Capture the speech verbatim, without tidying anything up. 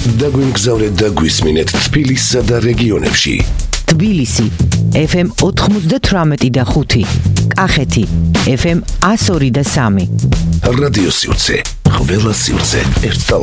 დაგვიმგზავრეთ და გვისმინეთ თბილისსა და რეგიონებში. თბილისი ეფ ემ ოთხმოცდათვრამეტი და ხუთი, კახეთი ეფ ემ ათას ორი და სამი. რადიო სივრცე, ყველა სივრცე ერთად.